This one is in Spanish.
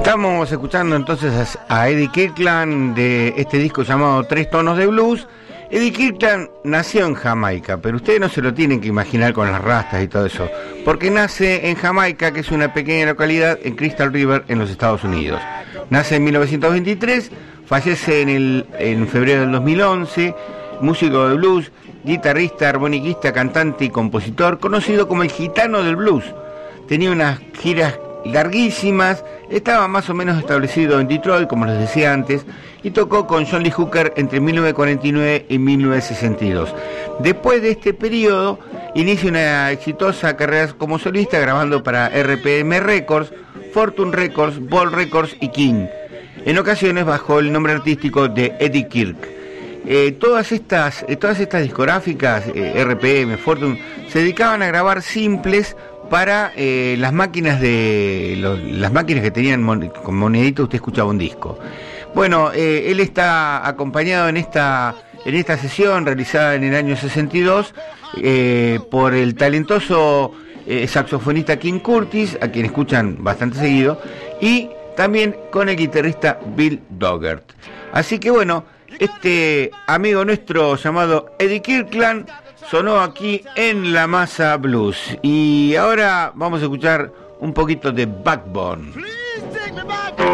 Estamos escuchando entonces a Eddie Kirkland de este disco llamado Tres Tonos de Blues. Eddie Kirkland nació en Jamaica, pero ustedes no se lo tienen que imaginar con las rastas y todo eso, porque nace en Jamaica, que es una pequeña localidad en Crystal River, en los Estados Unidos. Nace en 1923, fallece en febrero del 2011, músico de blues, guitarrista, armoniquista, cantante y compositor, conocido como el gitano del blues. Tenía unas giras larguísimas, estaba más o menos establecido en Detroit, como les decía antes, y tocó con John Lee Hooker entre 1949 y 1962. Después de este periodo, inicia una exitosa carrera como solista, grabando para RPM Records, Fortune Records, Ball Records y King, en ocasiones bajo el nombre artístico de Eddie Kirk. Todas estas discográficas, RPM, Fortune, se dedicaban a grabar simples para las máquinas las máquinas que tenían con moneditos. Usted escuchaba un disco. Bueno, él está acompañado en esta sesión realizada en el año 62 por el talentoso saxofonista King Curtis, a quien escuchan bastante seguido, y también con el guitarrista Bill Doggett. Así que bueno, este amigo nuestro llamado Eddie Kirkland sonó aquí en La Masa Blues. Y ahora vamos a escuchar un poquito de Backbone.